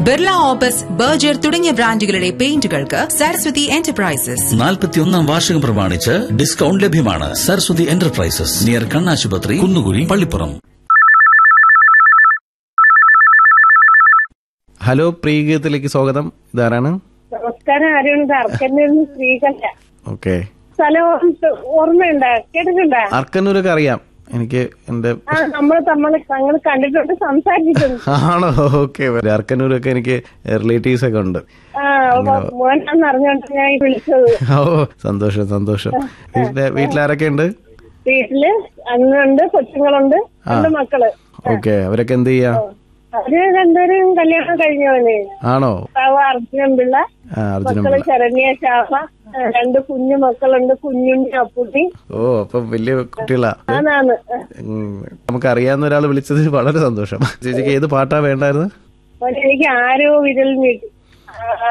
Birla opus, Berger തുടങ്ങിയ ബ്രാൻഡുകളുടെ പെയിന്റുകൾക്ക് Saraswati enterprises 41ാം വാർഷികം പ്രമാണിച്ച് ഡിസ്കൗണ്ട് ലഭ്യമാണ്. സരസ്വതി എന്റർപ്രൈസസ്, നിയർ കണ്ണാശുപത്രി, കുന്നുകുഴി, പള്ളിപ്പുറം. ഹലോ, പ്രീഗീതത്തിലേക്ക് സ്വാഗതം. ഇതാരാണ്? നമസ്കാരം. ആരുണ്ട്? അർക്കന്നൂരിൽ ശ്രീകണ്ഠ. ഓക്കെ. സ്ഥലം ഓർമ്മയുണ്ടോ? കേട്ടിട്ടുണ്ടോ? അർക്കന്നൂരൊക്കെ അറിയാം എനിക്ക്. നമ്മൾ തങ്ങൾ കണ്ടിട്ടുണ്ട്, സംസാരിച്ചിട്ടുണ്ട്. ആണോ? ഓക്കെ. അർക്കന്നൂരൊക്കെ എനിക്ക് റിലേറ്റീവ്സ് ഒക്കെ ഉണ്ട്. മോനാന്ന് അറിഞ്ഞോണ്ട് ഞാൻ വിളിച്ചത്. ഓ, സന്തോഷം സന്തോഷം. വീട്ടിലാരൊക്കെ ഉണ്ട്? വീട്ടില് അന്നുണ്ട്, കൊച്ചുങ്ങളുണ്ട്, 2 മക്കള്. ഓക്കെ. അവരൊക്കെ എന്ത് ചെയ്യാ? അവര് രണ്ടുപേരും കല്യാണം കഴിഞ്ഞവന്. ആണോ? അർജുനൻ പിള്ള, മക്കള് ശരണ്യ, ശാഖ, 2 കുഞ്ഞു മക്കളുണ്ട്, കുഞ്ഞുണ്ണി, അപ്പുട്ടി. ഓ, അപ്പൊ വലിയ കുട്ടികളാ. ആണാണ്. നമുക്ക് അറിയാവുന്ന ഒരാൾ വിളിച്ചത് വളരെ സന്തോഷം. ചേച്ചിക്ക് ഏത് പാട്ടാ വേണ്ടായിരുന്നു? എനിക്ക് ആരോ വിരൽ നീട്ടി